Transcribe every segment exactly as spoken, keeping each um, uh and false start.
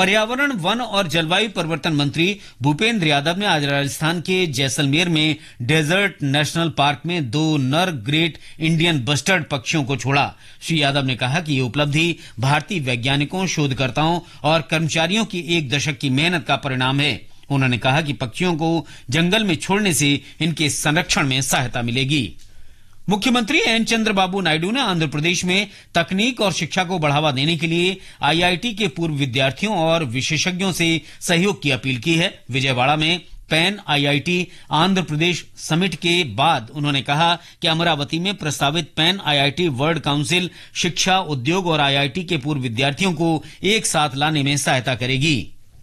पर्यावरण, वन और जलवायु परिवर्तन मंत्री भूपेंद्र यादव ने आज राजस्थान के जैसलमेर में डेजर्ट नेशनल पार्क में दो नर ग्रेट इंडियन बस्टर्ड पक्षियों को छोड़ा। श्री यादव ने कहा कि ये उपलब्धि भारतीय वैज्ञानिकों, शोधकर्ताओं और कर्मचारियों की एक दशक की मेहनत का परिणाम है। उन्होंने कहा कि पक्षियों को जंगल में छोड़ने से इनके संरक्षण में सहायता मिलेगी। मुख्यमंत्री एन चंद्रबाबू नायडू ने आंध्र प्रदेश में तकनीक और शिक्षा को बढ़ावा देने के लिए आईआईटी के पूर्व विद्यार्थियों और विशेषज्ञों से सहयोग की अपील की है। विजयवाड़ा में pan IIT Andhra Pradesh summit के बाद उन्होंने कहा कि अमरावती में प्रस्तावित पैन आईआईटी वर्ल्ड काउंसिल शिक्षा, उद्योग और आईआईटी के पूर्व विद्यार्थियों को एक साथ लाने में सहायता करेगी।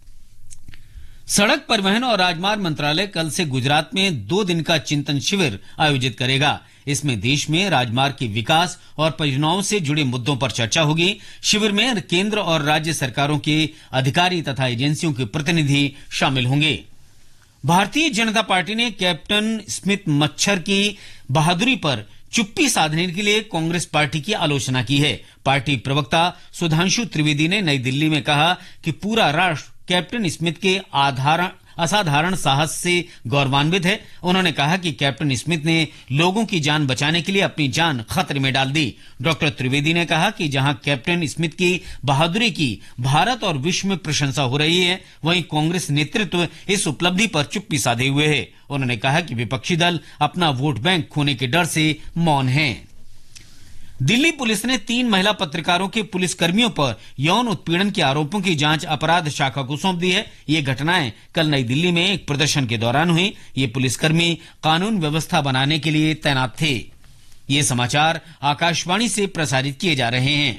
सड़क परिवहन और राजमार्ग मंत्रालय कल से गुजरात में दो दिन का चिंतन शिविर आयोजित करेगा। इसमें देश में राजमार्ग के विकास और परियोजनाओं से जुड़े मुद्दों पर चर्चा होगी। शिविर में केंद्र और राज्य सरकारों के अधिकारी तथा एजेंसियों के प्रतिनिधि शामिल होंगे। भारतीय जनता पार्टी ने कैप्टन स्मिथ मच्छर की बहादुरी पर चुप्पी साधने के लिए कांग्रेस पार्टी की आलोचना की है। पार्टी प्रवक्ता सुधांशु त्रिवेदी ने नई दिल्ली में कहा कि पूरा राष्ट्र कैप्टन स्मिथ के आधार असाधारण साहस से गौरवान्वित है। उन्होंने कहा कि कैप्टन स्मिथ ने लोगों की जान बचाने के लिए अपनी जान खतरे में डाल दी। डॉक्टर त्रिवेदी ने कहा कि जहां कैप्टन स्मिथ की बहादुरी की भारत और विश्व में प्रशंसा हो रही है, वहीं कांग्रेस नेतृत्व इस उपलब्धि पर चुप्पी साधे हुए है। उन्होंने कहा कि विपक्षी दल अपना वोट बैंक खोने के डर से मौन है। दिल्ली पुलिस ने तीन महिला पत्रकारों के पुलिस कर्मियों पर यौन उत्पीड़न के आरोपों की जांच अपराध शाखा को सौंप दी है। ये घटनाएं कल नई दिल्ली में एक प्रदर्शन के दौरान हुई। ये पुलिसकर्मी कानून व्यवस्था बनाने के लिए तैनात थे। ये समाचार आकाशवाणी से प्रसारित किए जा रहे हैं।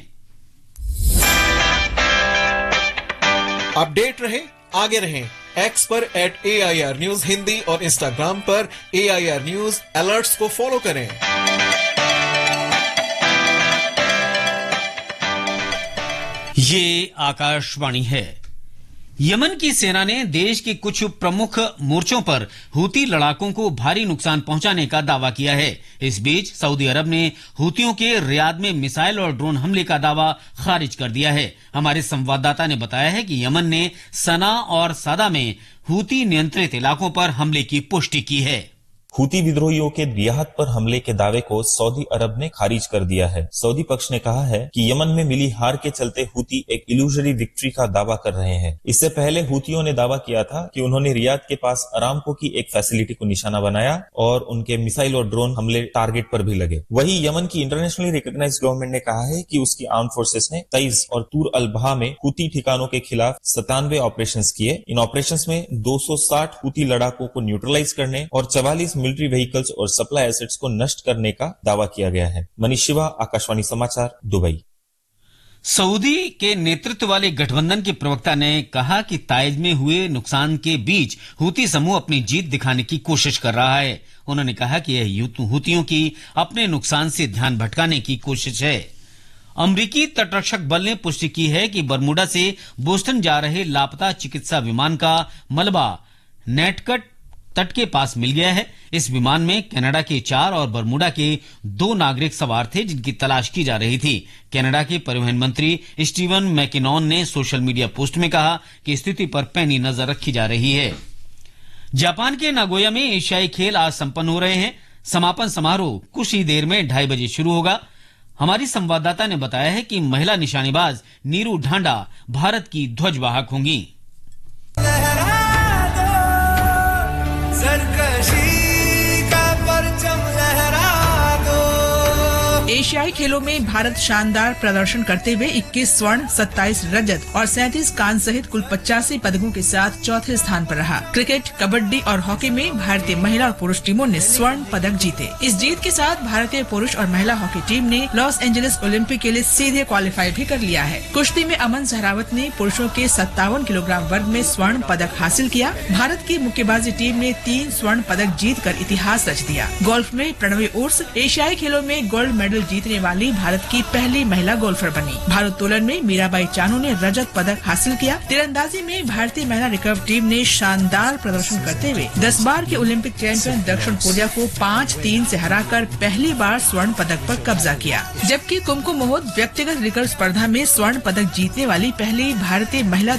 अपडेट रहे, आगे रहें। एक्स पर eight A I R news Hindi और इंस्टाग्राम पर ए आई आर न्यूज अलर्ट्स को फॉलो करें। ये आकाशवाणी है। यमन की सेना ने देश के कुछ प्रमुख मोर्चों पर हूती लड़ाकों को भारी नुकसान पहुंचाने का दावा किया है। इस बीच सऊदी अरब ने हूतियों के रियाद में मिसाइल और ड्रोन हमले का दावा खारिज कर दिया है। हमारे संवाददाता ने बताया है कि यमन ने सना और सादा में हूती नियंत्रित इलाकों पर हमले की पुष्टि की है। हूती विद्रोहियों के रियाद पर हमले के दावे को सऊदी अरब ने खारिज कर दिया है। सऊदी पक्ष ने कहा है कि यमन में मिली हार के चलते हूती एक इल्यूजरी विक्ट्री का दावा कर रहे हैं। इससे पहले हूतियों ने दावा किया था कि उन्होंने रियाद के पास अरामको की एक फैसिलिटी को निशाना बनाया और उनके मिसाइल और ड्रोन हमले टारगेट पर भी लगे। वहीं यमन की इंटरनेशनली रिकॉग्नाइज्ड गवर्नमेंट ने कहा है कि उसकी आर्म फोर्सेस ने तईज और तूर अल बहा में हूती ठिकानों के खिलाफ सतानवे ऑपरेशंस किए। इन ऑपरेशंस में दो सौ साठ हूती लड़ाकों को न्यूट्रलाइज करने और चवालीस मिलिट्री व्हीकल्स और सप्लाई एसेट्स को नष्ट करने का दावा किया गया है। मनीष शिवा, आकाशवाणी समाचार, दुबई। सऊदी के नेतृत्व वाले गठबंधन के प्रवक्ता ने कहा कि ताइज में हुए नुकसान के बीच हूती समूह अपनी जीत दिखाने की कोशिश कर रहा है। उन्होंने कहा कि यह हूतियों की अपने नुकसान से ध्यान भटकाने की कोशिश है। अमरीकी तटरक्षक बल ने पुष्टि की है कि बरमूडा से बोस्टन जा रहे लापता चिकित्सा विमान का मलबा नेटकट तट के पास मिल गया है। इस विमान में कनाडा के चार और बरमूडा के दो नागरिक सवार थे, जिनकी तलाश की जा रही थी। कनाडा के परिवहन मंत्री स्टीवन मैकिनॉन ने सोशल मीडिया पोस्ट में कहा कि स्थिति पर पैनी नजर रखी जा रही है। जापान के नागोया में एशियाई खेल आज संपन्न हो रहे हैं। समापन समारोह कुछ ही देर में ढाई बजे शुरू होगा। हमारी संवाददाता ने बताया है कि महिला निशानेबाज नीरू ढांडा भारत की ध्वजवाहक होंगी। एशियाई खेलों में भारत शानदार प्रदर्शन करते हुए इक्कीस स्वर्ण, सत्ताईस रजत और सैंतीस कांस्य सहित कुल पचासी पदकों के साथ चौथे स्थान पर रहा। क्रिकेट, कबड्डी और हॉकी में भारतीय महिला और पुरुष टीमों ने स्वर्ण पदक जीते। इस जीत के साथ भारतीय पुरुष और महिला हॉकी टीम ने लॉस एंजलिस ओलंपिक के लिए सीधे क्वालिफाई भी कर लिया है। कुश्ती में अमन सहरावत ने पुरुषों के सत्तावन किलोग्राम वर्ग में स्वर्ण पदक हासिल किया। भारत की मुक्केबाजी टीम ने तीन स्वर्ण पदक जीत कर इतिहास रच दिया। गोल्फ में प्रणवी उर्स एशियाई खेलों में गोल्ड मेडल जीतने वाली भारत की पहली महिला गोल्फर बनी। भारोत्तोलन में मीराबाई चानू ने रजत पदक हासिल किया। तीरंदाजी में भारतीय महिला रिकर्व टीम ने शानदार प्रदर्शन करते हुए दस बार के ओलंपिक चैंपियन दक्षिण कोरिया को पाँच तीन से हराकर पहली बार स्वर्ण पदक पर कब्जा किया। जबकि कुमकुम मोहित व्यक्तिगत रिकर्व स्पर्धा में स्वर्ण पदक जीतने वाली पहली भारतीय महिला